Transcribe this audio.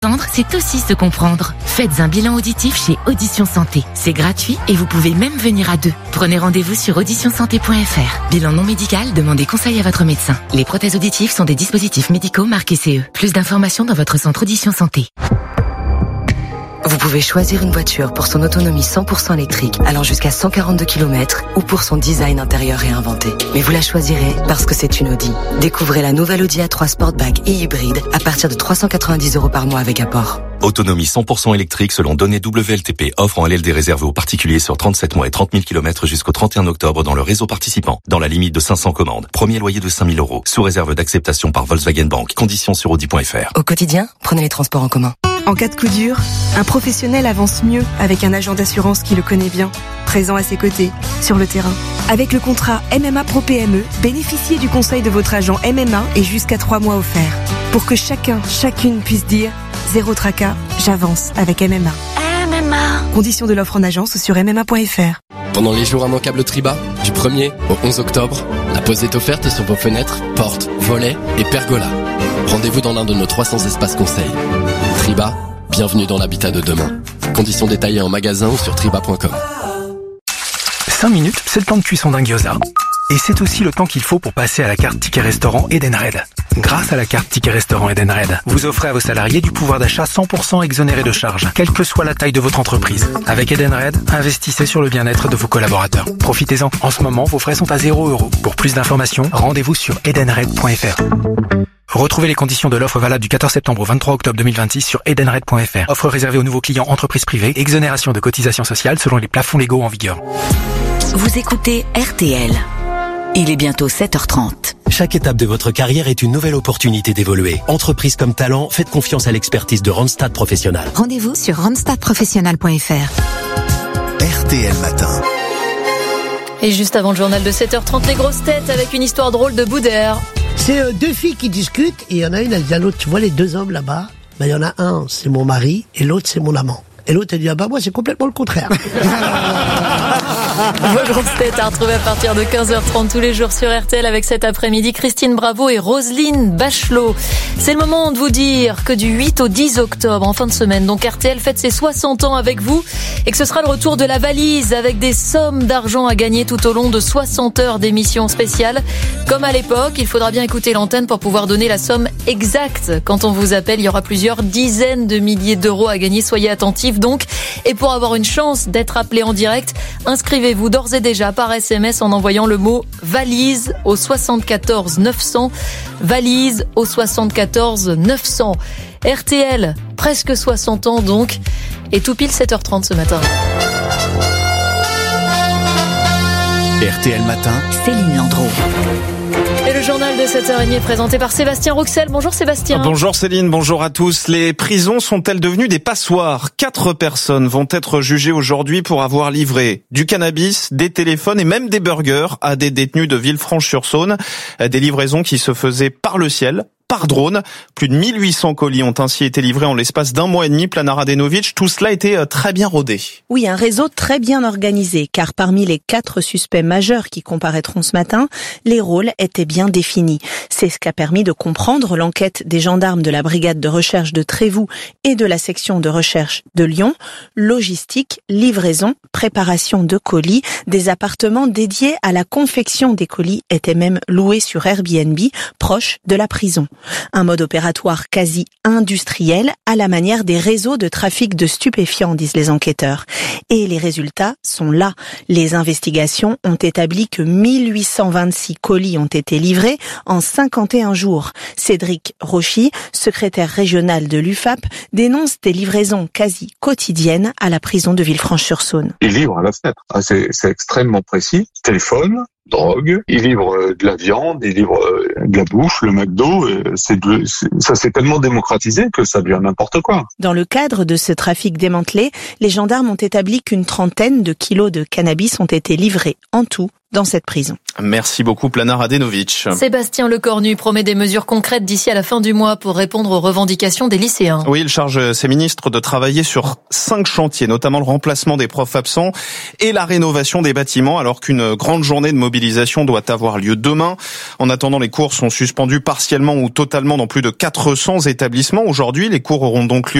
Entendre, c'est aussi se comprendre. Faites un bilan auditif chez Audition Santé. C'est gratuit et vous pouvez même venir à deux. Prenez rendez-vous sur auditionsanté.fr. Bilan non médical, demandez conseil à votre médecin. Les prothèses auditives sont des dispositifs médicaux marqués CE. Plus d'informations dans votre centre Audition Santé. Vous pouvez choisir une voiture pour son autonomie 100% électrique allant jusqu'à 142 km ou pour son design intérieur réinventé. Mais vous la choisirez parce que c'est une Audi. Découvrez la nouvelle Audi A3 Sportback et hybride à partir de 390 € par mois avec apport. Autonomie 100% électrique selon données WLTP. Offre en LLD réservée aux particuliers sur 37 mois et 30 000 km jusqu'au 31 octobre dans le réseau participant. Dans la limite de 500 commandes. Premier loyer de 5 000 €. Sous réserve d'acceptation par Volkswagen Bank. Conditions sur Audi.fr. Au quotidien, prenez les transports en commun. En cas de coup dur, un professionnel avance mieux avec un agent d'assurance qui le connaît bien, présent à ses côtés, sur le terrain. Avec le contrat MMA Pro PME, bénéficiez du conseil de votre agent MMA et jusqu'à 3 mois offerts. Pour que chacune puisse dire « Zéro tracas, j'avance avec MMA ». MMA. Conditions de l'offre en agence sur MMA.fr. Pendant les jours immanquables Triba, du 1er au 11 octobre, la pause est offerte sur vos fenêtres, portes, volets et pergolas. Rendez-vous dans l'un de nos 300 espaces conseils. Triba, bienvenue dans l'habitat de demain. Conditions détaillées en magasin ou sur triba.com. 5 minutes, c'est le temps de cuisson d'un gyoza. Et c'est aussi le temps qu'il faut pour passer à la carte Ticket Restaurant Edenred. Grâce à la carte Ticket Restaurant Edenred, vous offrez à vos salariés du pouvoir d'achat 100% exonéré de charges, quelle que soit la taille de votre entreprise. Avec Edenred, investissez sur le bien-être de vos collaborateurs. Profitez-en. En ce moment, vos frais sont à 0 €. Pour plus d'informations, rendez-vous sur edenred.fr. Retrouvez les conditions de l'offre valable du 14 septembre au 23 octobre 2026 sur edenred.fr. Offre réservée aux nouveaux clients entreprises privées. Exonération de cotisations sociales selon les plafonds légaux en vigueur. Vous écoutez RTL. Il est bientôt 7h30. Chaque étape de votre carrière est une nouvelle opportunité d'évoluer. Entreprise comme talent, faites confiance à l'expertise de Randstad Professionnel. Rendez-vous sur randstadprofessionnel.fr. RTL Matin. Et juste avant le journal de 7h30, les grosses têtes avec une histoire drôle de bout d'air. C'est deux filles qui discutent et il y en a une, elle dit à l'autre, tu vois les deux hommes là-bas, il y en a un, c'est mon mari et l'autre, c'est mon amant. Et l'autre, elle dit, ah bah moi, c'est complètement le contraire. Vos grosses têtes à retrouver à partir de 15h30 tous les jours sur RTL avec cet après-midi Christine Bravo et Roselyne Bachelot. C'est le moment de vous dire que du 8 au 10 octobre, en fin de semaine, donc RTL fête ses 60 ans avec vous et que ce sera le retour de la valise avec des sommes d'argent à gagner tout au long de 60 heures d'émissions spéciales. Comme à l'époque, il faudra bien écouter l'antenne pour pouvoir donner la somme exacte. Quand on vous appelle, il y aura plusieurs dizaines de milliers d'euros à gagner. Soyez attentifs donc. Et pour avoir une chance d'être appelé en direct, inscrivez-vous d'ores et déjà par SMS en envoyant le mot valise au 74 900. Valise au 74 900. RTL, presque 60 ans donc. Et tout pile 7h30 ce matin. RTL Matin, Céline Landreau. Et le journal de 7h30 est présenté par Sébastien Rouxel. Bonjour Sébastien. Bonjour Céline, bonjour à tous. Les prisons sont-elles devenues des passoires ? 4 personnes vont être jugées aujourd'hui pour avoir livré du cannabis, des téléphones et même des burgers à des détenus de Villefranche-sur-Saône. Des livraisons qui se faisaient par le ciel, par drone. Plus de 1800 colis ont ainsi été livrés en l'espace d'un mois et demi, Plana Radenovic. Tout cela était très bien rodé. Oui, un réseau très bien organisé, car parmi les 4 suspects majeurs qui comparaîtront ce matin, les rôles étaient bien définis. C'est ce qu'a permis de comprendre l'enquête des gendarmes de la brigade de recherche de Trévoux et de la section de recherche de Lyon. Logistique, livraison, préparation de colis, des appartements dédiés à la confection des colis étaient même loués sur Airbnb, proche de la prison. Un mode opératoire quasi industriel à la manière des réseaux de trafic de stupéfiants, disent les enquêteurs. Et les résultats sont là. Les investigations ont établi que 1826 colis ont été livrés en 51 jours. Cédric Rochy, secrétaire régional de l'UFAP, dénonce des livraisons quasi quotidiennes à la prison de Villefranche-sur-Saône. Ils livrent à la fenêtre. C'est extrêmement précis. Téléphone, drogue, ils livrent de la viande, ils livrent de la bouffe, le McDo, ça s'est tellement démocratisé que ça devient n'importe quoi. Dans le cadre de ce trafic démantelé, les gendarmes ont établi qu'une 30aine de kilos de cannabis ont été livrés en tout dans cette prison. Merci beaucoup, Plana Radenovic. Sébastien Lecornu promet des mesures concrètes d'ici à la fin du mois pour répondre aux revendications des lycéens. Oui, il charge ses ministres de travailler sur 5 chantiers, notamment le remplacement des profs absents et la rénovation des bâtiments, alors qu'une grande journée de mobilisation doit avoir lieu demain. En attendant, les cours sont suspendus partiellement ou totalement dans plus de 400 établissements. Aujourd'hui, les cours auront donc lieu